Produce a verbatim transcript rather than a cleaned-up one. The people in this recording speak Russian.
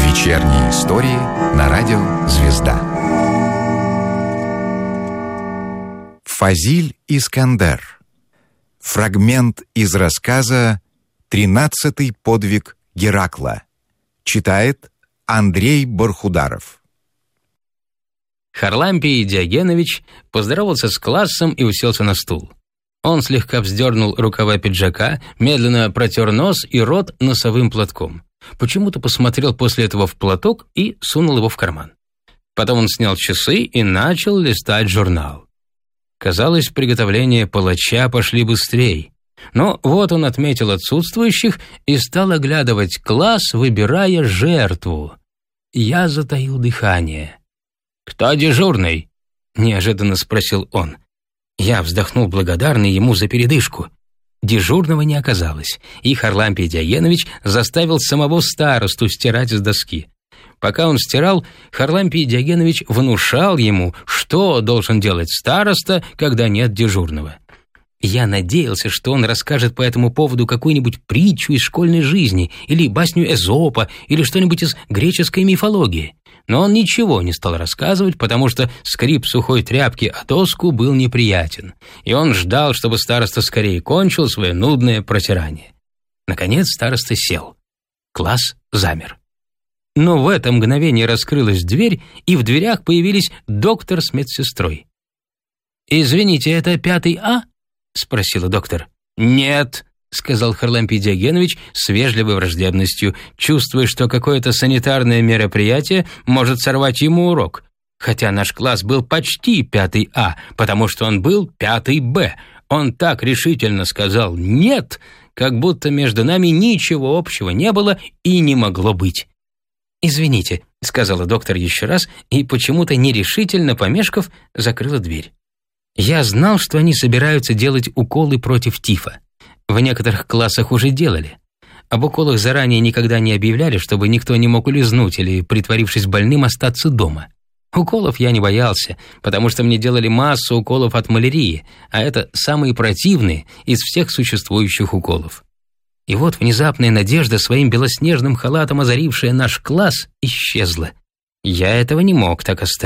Вечерние истории на радио «Звезда». Фазиль Искандер. Фрагмент из рассказа «Тринадцатый подвиг Геракла». Читает Андрей Бархударов. Харлампий Диогенович поздоровался с классом и уселся на стул. Он слегка вздернул рукава пиджака, медленно протер нос и рот носовым платком. Почему-то посмотрел после этого в платок и сунул его в карман. Потом он снял часы и начал листать журнал. Казалось, приготовления палача пошли быстрее. Но вот он отметил отсутствующих и стал оглядывать класс, выбирая жертву. Я затаил дыхание. «Кто дежурный?» – неожиданно спросил он. Я вздохнул благодарный ему за передышку. Дежурного не оказалось, и Харлампий Диогенович заставил самого старосту стирать с доски. Пока он стирал, Харлампий Диогенович внушал ему, что должен делать староста, когда нет дежурного. Я надеялся, что он расскажет по этому поводу какую-нибудь притчу из школьной жизни, или басню Эзопа, или что-нибудь из греческой мифологии. Но он ничего не стал рассказывать, потому что скрип сухой тряпки о доску был неприятен, и он ждал, чтобы староста скорее кончил свое нудное протирание. Наконец староста сел. Класс замер. Но в это мгновение раскрылась дверь, и в дверях появились доктор с медсестрой. «Извините, это пятый А?» — спросила доктор. «Нет», — сказал Харлампий Диогенович с вежливой враждебностью, чувствуя, что какое-то санитарное мероприятие может сорвать ему урок. Хотя наш класс был почти пятый А, потому что он был пятый Б. Он так решительно сказал «нет», как будто между нами ничего общего не было и не могло быть. «Извините», — сказала доктор еще раз и, почему-то нерешительно помешков, закрыла дверь. Я знал, что они собираются делать уколы против тифа. В некоторых классах уже делали. Об уколах заранее никогда не объявляли, чтобы никто не мог улизнуть или, притворившись больным, остаться дома. Уколов я не боялся, потому что мне делали массу уколов от малярии, а это самые противные из всех существующих уколов. И вот внезапная надежда, своим белоснежным халатом озарившая наш класс, исчезла. Я этого не мог так оставить.